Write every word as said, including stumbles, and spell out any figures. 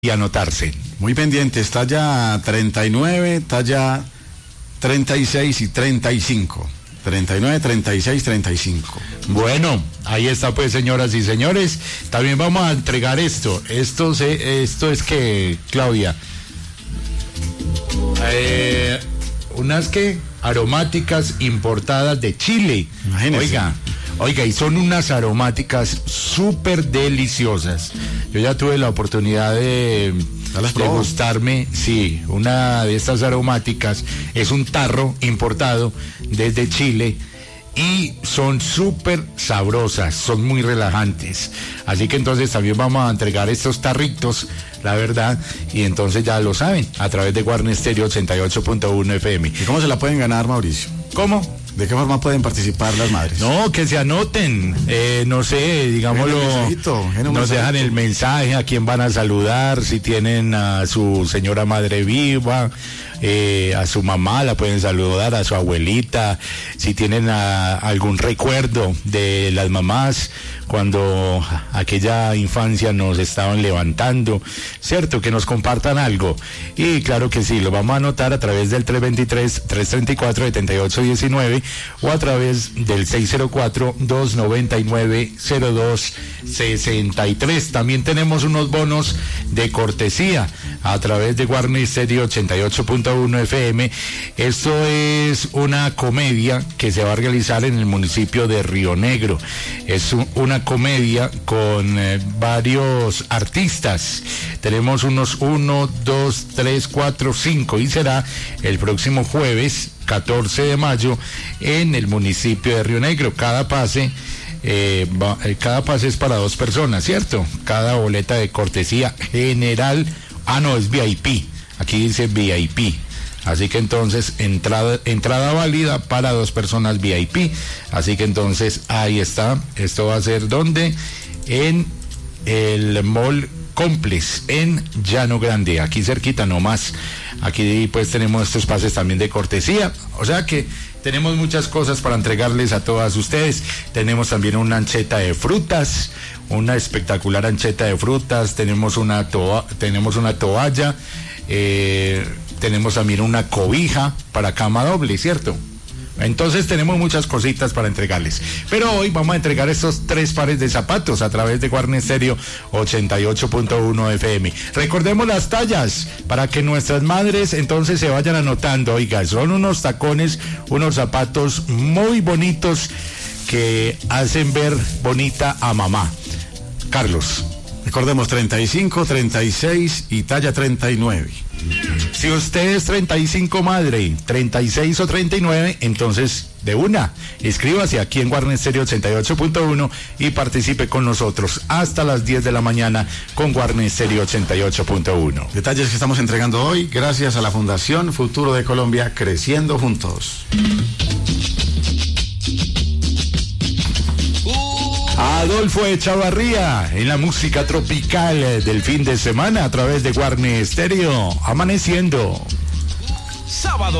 y anotarse. Muy pendientes, talla treinta y nueve, talla treinta y seis y treinta y cinco. treinta y nueve, treinta y seis, treinta y cinco. Bueno, ahí está pues, señoras y señores. También vamos a entregar esto. Esto, se, esto es que, Claudia, eh, unas que aromáticas importadas de Chile. Imagínese. Oiga, oiga, y son unas aromáticas súper deliciosas. Yo ya tuve la oportunidad de degustarme, sí, una de estas aromáticas. Es un tarro importado desde Chile y son súper sabrosas, son muy relajantes. Así que entonces también vamos a entregar estos tarritos, la verdad, y entonces ya lo saben, a través de Guarne Stereo ochenta y ocho punto uno F M. ¿Y cómo se la pueden ganar, Mauricio? ¿Cómo? ¿De qué forma pueden participar las madres? No, que se anoten, eh, no sé, digámoslo, nos dejan el mensaje a quién van a saludar, si tienen a su señora madre viva, eh, a su mamá la pueden saludar, a su abuelita, si tienen a, algún recuerdo de las mamás cuando aquella infancia nos estaban levantando, ¿cierto? Que nos compartan algo. Y claro que sí, lo vamos a anotar a través del tres dos tres, tres tres cuatro, siete ocho uno nueve o a través del seis cero cuatro, dos nueve nueve, cero dos seis tres. También tenemos unos bonos de cortesía a través de Guarne Stereo ochenta y ocho punto uno F M. Esto es una comedia que se va a realizar en el municipio de Río Negro. Es un, una comedia con eh, varios artistas. Tenemos unos uno, dos, tres, cuatro, cinco y será el próximo jueves catorce de mayo en el municipio de Río Negro. Cada pase eh, va, eh, cada pase es para dos personas, ¿cierto? Cada boleta de cortesía general, ah no, es V I P, aquí dice V I P. Así que entonces, entrada, entrada válida para dos personas V I P. Así que entonces, ahí está. Esto va a ser ¿dónde? En el Mall Complex, en Llano Grande, aquí cerquita nomás. Aquí pues tenemos estos pases también de cortesía. O sea que tenemos muchas cosas para entregarles a todas ustedes. Tenemos también una ancheta de frutas, una espectacular ancheta de frutas. Tenemos una, to- tenemos una toalla. Eh... Tenemos también una cobija para cama doble, ¿cierto? Entonces tenemos muchas cositas para entregarles. Pero hoy vamos a entregar estos tres pares de zapatos a través de Guarne Stereo ochenta y ocho punto uno F M. Recordemos las tallas para que nuestras madres entonces se vayan anotando. Oiga, son unos tacones, unos zapatos muy bonitos que hacen ver bonita a mamá. Carlos. Recordemos treinta y cinco, treinta y seis y talla treinta y nueve. Si usted es treinta y cinco madre, treinta y seis o treinta y nueve, entonces de una, inscríbase aquí en Guarne Stereo ochenta y ocho punto uno y participe con nosotros hasta las diez de la mañana con Guarne Stereo ochenta y ocho punto uno. Detalles que estamos entregando hoy gracias a la Fundación Futuro de Colombia, creciendo juntos. Adolfo Echavarría en la música tropical del fin de semana a través de Guarne Stereo, amaneciendo. Sábado.